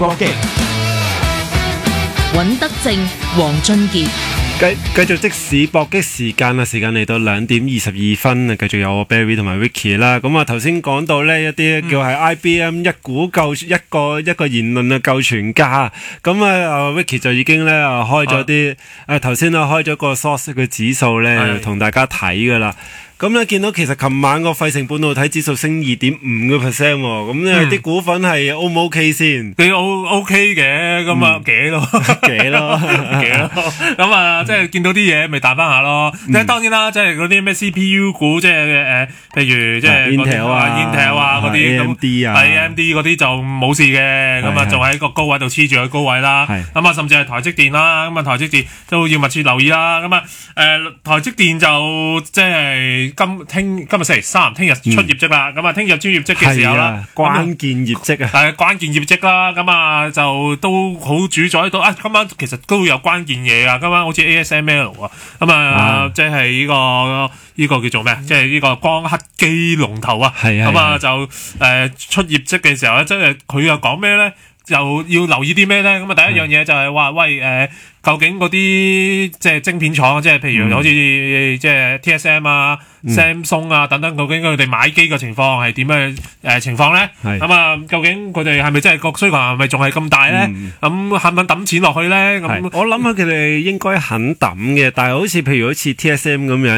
搏擊， 尹德正、黃俊傑。 繼續即時搏擊時間啦，時間嚟到2:22啊，繼續有我 Barry 同埋 Ricky 啦。咁啊頭先講到呢一啲叫係 IBM 一股救一個言論啊救全家。咁啊 Ricky 就已經咧開咗啲頭先啊開咗個 source 嘅指數咧同大家睇噶啦。咁咧見到其實琴晚個費城半導體指數升2.5%喎，咁咧啲股份係 O 唔 OK 先？ 你 OK 嘅，咁啊嘅咯，咁啊即係見到啲嘢咪彈翻下咯。即係當然啦，即係嗰啲咩 CPU 股，即係譬如即係 Intel 啊嗰啲咁，AMD 嗰啲就冇事嘅，咁啊仲喺個高位度黐住個高位啦。咁啊甚至係台積電啦，咁啊台積電都要密切留意啦。咁啊台積電就即係今日星期三，聽日出業績啦。咁啊，聽日出業績嘅時候啦， 關鍵業績啊， 係關鍵業績啦。咁啊，就都好主宰到啊。今晚其實都有關鍵嘢啊。今晚好似 ASML 啊，咁啊，即係呢個叫做咩？即係呢個光刻機龍頭啊。咁啊，就出業績嘅時候咧，即係佢又講咩咧？又要留意啲咩咧？咁啊，第一樣嘢就係話喂究竟嗰啲即係晶片廠，即係譬如好似即係 TSM 啊、Samsung 啊等等，究竟佢哋買機嘅情況係點嘅情況咧？咁啊，究竟佢哋係咪真係個需求係咪仲係咁大咧？咁肯唔肯抌錢落去咧？咁我諗佢哋應該肯抌嘅，但係好似譬如TSM 咁樣